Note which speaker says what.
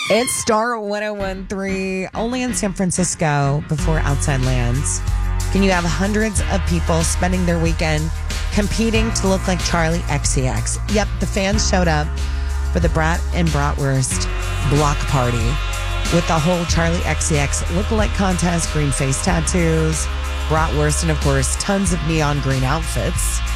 Speaker 1: It's Star 1013, only in San Francisco before Outside lands. Can you have hundreds of people spending their weekend competing to look like Charlie XCX? Yep, the fans showed up for the Brat and Bratwurst block party with the whole Charlie XCX lookalike contest, green face tattoos, Bratwurst, and of course, tons of neon green outfits.